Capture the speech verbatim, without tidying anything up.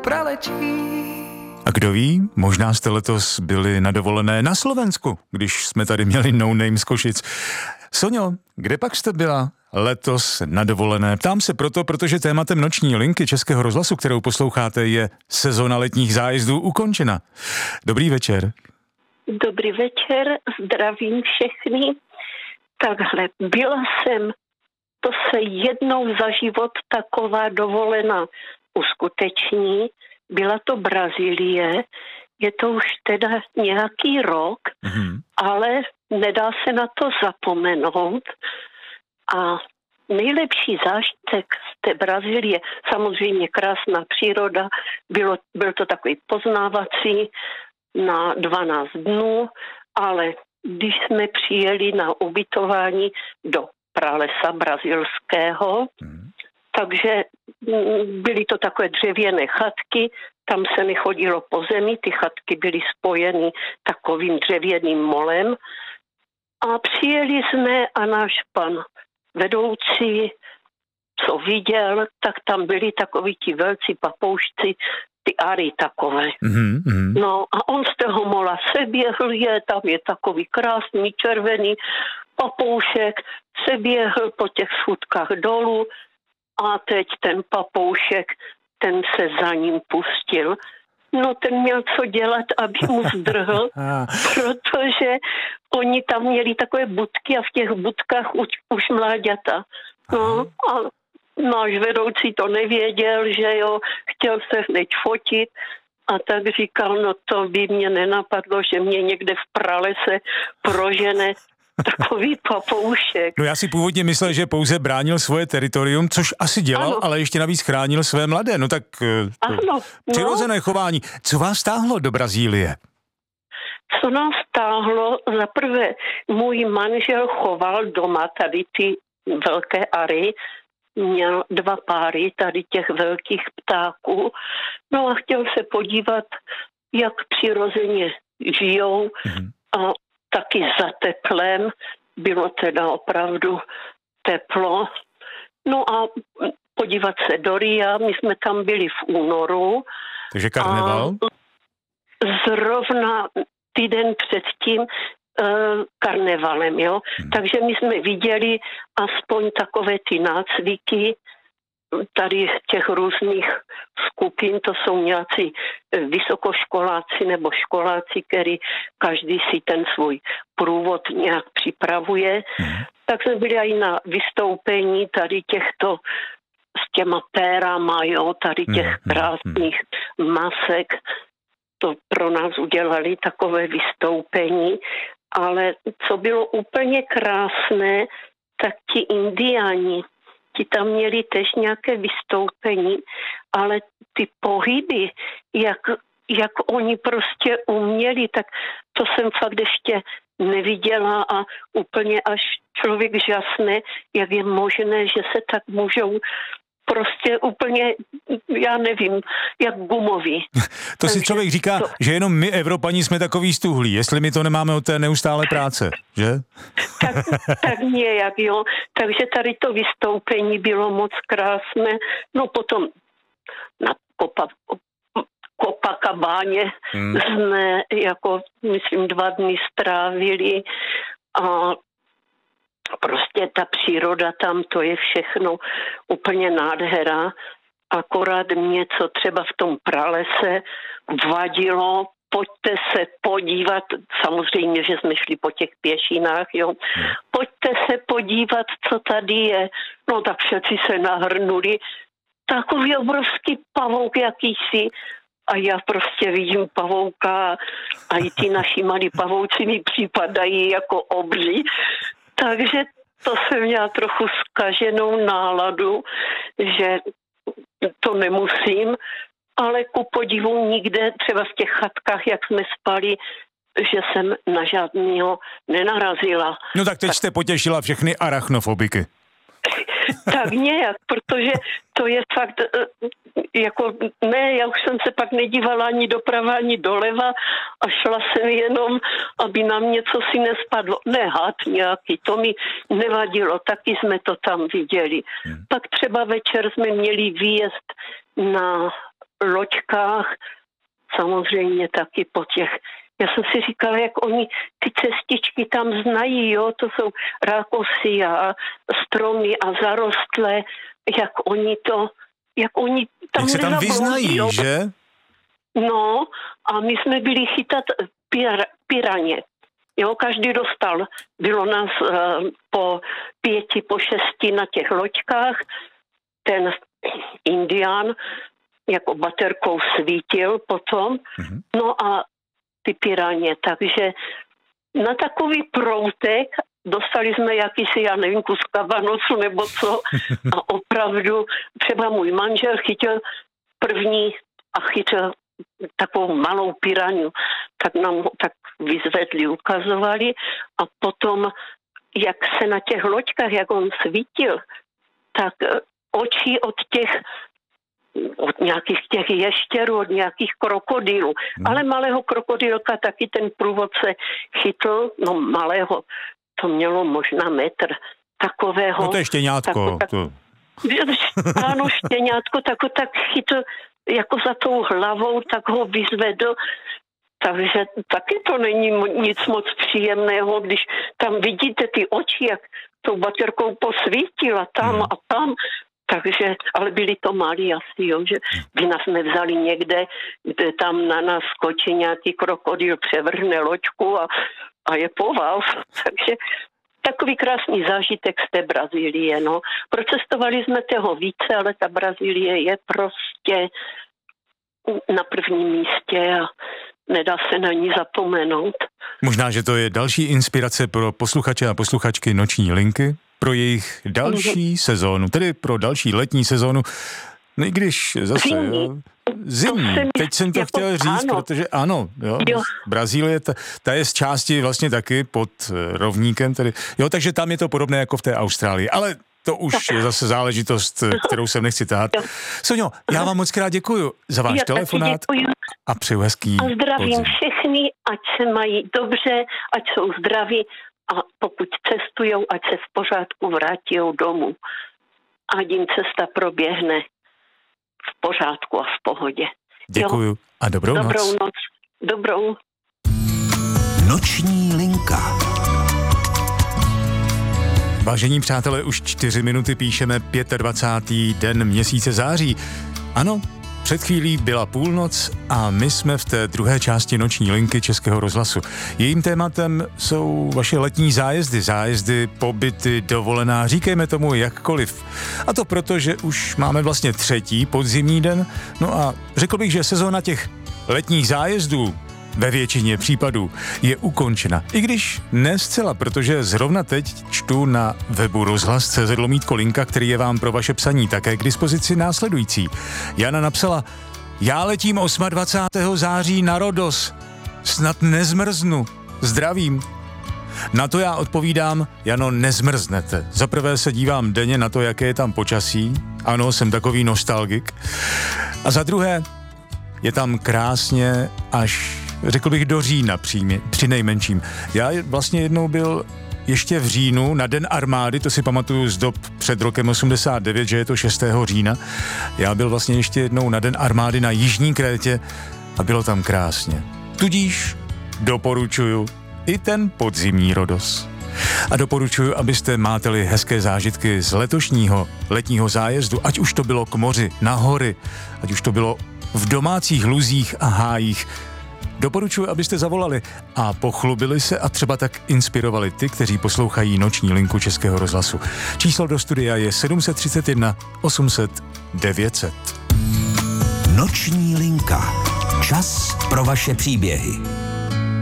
pralečí. A kdo ví, možná jste letos byli na dovolené na Slovensku, když jsme tady měli No Name z Košic. Soňo, kde pak jste byla letos na dovolené? Ptám se proto, protože tématem noční linky Českého rozhlasu, kterou posloucháte, je sezóna letních zájezdů ukončena. Dobrý večer. Dobrý večer, zdravím všechny. Takhle, byla jsem, to se jednou za život taková dovolená uskuteční, byla to Brazílie, je to už teda nějaký rok, mm-hmm. ale nedá se na to zapomenout. A nejlepší zážitek z té Brazílie, samozřejmě krásná příroda, bylo, byl to takový poznávací na dvanáct dnů, ale když jsme přijeli na ubytování do pralesa brazilského, mm. takže byly to takové dřevěné chatky, tam se nechodilo po zemi, ty chatky byly spojeny takovým dřevěným molem a přijeli jsme a náš pan vedoucí, co viděl, tak tam byli takoví ti velcí papoušci, ty ary takové. Mm-hmm. No a on z toho mola se běhl, je, tam je takový krásný červený papoušek, se běhl po těch schůdkách dolů a teď ten papoušek, ten se za ním pustil. No ten měl co dělat, aby mu zdrhl, protože oni tam měli takové budky a v těch budkách už, už mláďata. No a náš vedoucí to nevěděl, že jo, chtěl se hned fotit a tak říkal, no to by mě nenapadlo, že mě někde v pralese prožene takový papoušek. No já si původně myslel, že pouze bránil svoje teritorium, což asi dělal, ano. Ale ještě navíc chránil své mladé. No tak ano, no. Přirozené chování. Co vás stáhlo do Brazílie? Co nás stáhlo? Za prvé, můj manžel choval doma tady ty velké ary, měl dva páry tady těch velkých ptáků. No a chtěl se podívat, jak přirozeně žijou mm-hmm. a taky za teplem. Bylo teda opravdu teplo. No a podívat se do Ria, my jsme tam byli v únoru. Takže karneval? Zrovna týden předtím karnevalem, jo. Hmm. Takže my jsme viděli aspoň takové ty nácviky tady těch různých skupin, to jsou nějací vysokoškoláci nebo školáci, který každý si ten svůj průvod nějak připravuje. Hmm. Tak jsme byli i na vystoupení tady těchto s těma pérama, jo, tady těch hmm. krásných masek. To pro nás udělali takové vystoupení. Ale co bylo úplně krásné, tak ti indiáni, ti tam měli tež nějaké vystoupení, ale ty pohyby, jak, jak oni prostě uměli, tak to jsem fakt ještě neviděla a úplně až člověk žasne, jak je možné, že se tak můžou prostě úplně, já nevím, jak gumový. To si člověk říká, to... že jenom my, Evropani, jsme takový stuhlí, jestli my to nemáme od té neustálé práce, že? tak, tak nějak, jo. Takže tady to vystoupení bylo moc krásné. No potom na Copa, Copacabáně hmm. jsme jako, myslím, dva dny strávili a prostě ta příroda tam, to je všechno úplně nádhera. Akorát mě, co třeba v tom pralese vadilo, pojďte se podívat, samozřejmě, že jsme šli po těch pěšinách, jo, pojďte se podívat, co tady je. No tak všetci se nahrnuli. Takový obrovský pavouk jakýsi. A já prostě vidím pavouka a i ty naši malí pavouci mi připadají jako obří. Takže to jsem měla trochu zkaženou náladu, že to nemusím, ale ku podivu nikde, třeba v těch chatkách, jak jsme spali, že jsem na žádného nenarazila. No tak teď tak... jste potěšila všechny arachnofobiky. Tak nějak, protože to je fakt, jako ne, já už jsem se pak nedívala ani doprava, ani doleva a šla jsem jenom, aby nám něco si nespadlo. Ne, had nějaký, to mi nevadilo, taky jsme to tam viděli. Hmm. Pak třeba večer jsme měli výjezd na loďkách, samozřejmě taky po těch. Já jsem si říkala, jak oni ty cestičky tam znají, jo, to jsou rákosy a stromy a zarostlé, jak oni to, jak oni tam jak se tam vyznají, jo. Že? No, a my jsme byli chytat pir, piraně. Jo, každý dostal, bylo nás uh, po pěti, po šesti na těch loďkách, ten indián jako baterkou svítil potom, mm-hmm. no a ty piraně, takže na takový proutek dostali jsme jakýsi, já nevím, kus kabanosu nebo co a opravdu třeba můj manžel chytil první a chytil takovou malou piraňu, tak nám ho tak vyzvedli, ukazovali a potom, jak se na těch loďkách, jak on svítil, tak oči od těch od nějakých těch ještěrů, od nějakých krokodýlů. Hmm. Ale malého krokodýlka taky ten průvodce chytl, no malého, to mělo možná metr takového. No to je štěňátko. Tak, to... Ano, štěňátko, tak ho tak chytl jako za tou hlavou, tak ho vyzvedl. Takže taky to není nic moc příjemného, když tam vidíte ty oči, jak tou baterkou posvítila tam hmm. a tam. Takže, ale byli to malí asi, jo, že by nás nevzali někde, kde tam na nás skočí nějaký krokodýl, převrhne loďku a, a je po vás. Takže takový krásný zážitek z té Brazílie, no. Procestovali jsme toho více, ale ta Brazílie je prostě na prvním místě a nedá se na ní zapomenout. Možná, že to je další inspirace pro posluchače a posluchačky Noční linky, pro jejich další mm-hmm. sezónu, tedy pro další letní sezónu, no i když zase... Zimní. Zimní. Teď jsem to jako, chtěl říct, ano. protože ano, jo, jo. Brazílie, ta, ta je z části vlastně taky pod rovníkem, tedy, jo, takže tam je to podobné jako v té Austrálii, ale to už tak. je zase záležitost, kterou jsem nechci tahat. Soňo, já vám moc krát děkuju za váš já telefonát a přeju hezký A zdravím podzim. všechny, ať se mají dobře, ať jsou zdraví a pokud cestujou, ať se v pořádku vrátí domů. Ať jim cesta proběhne v pořádku a v pohodě. Děkuju jo? a dobrou, dobrou noc. noc. Dobrou. Noční linka. Vážení přátelé, už čtyři minuty píšeme dvacátého pátého den měsíce září. Ano, před chvílí byla půlnoc a my jsme v té druhé části Noční linky Českého rozhlasu. Jejím tématem jsou vaše letní zájezdy, zájezdy, pobyty, dovolená, říkejme tomu jakkoliv. A to proto, že už máme vlastně třetí podzimní den, no a řekl bych, že sezóna těch letních zájezdů ve většině případů je ukončena. I když ne zcela, protože zrovna teď čtu na webu rozhlas tečka cé zet lomítko linka, který je vám pro vaše psaní také k dispozici následující. Jana napsala: já letím dvacátého osmého září na Rodos. Snad nezmrznu. Zdravím. Na to já odpovídám: Jano, nezmrznete. Zaprvé se dívám denně na to, jaké je tam počasí. Ano, jsem takový nostalgik. A za druhé, je tam krásně až, řekl bych, do října přímě, při nejmenším. Já vlastně jednou byl ještě v říjnu na Den armády, to si pamatuju z dob před rokem osmdesát devět, že je to šestého října. Já byl vlastně ještě jednou na Den armády na Jižní Krétě a bylo tam krásně. Tudíž doporučuju i ten podzimní Rodos. A doporučuji, abyste máteli hezké zážitky z letošního letního zájezdu, ať už to bylo k moři, na hory, ať už to bylo v domácích luzích a hájích. Doporučuji, abyste zavolali a pochlubili se a třeba tak inspirovali ty, kteří poslouchají Noční linku Českého rozhlasu. Číslo do studia je sedm set třicet jedna osm set devět set. Noční linka. Čas pro vaše příběhy.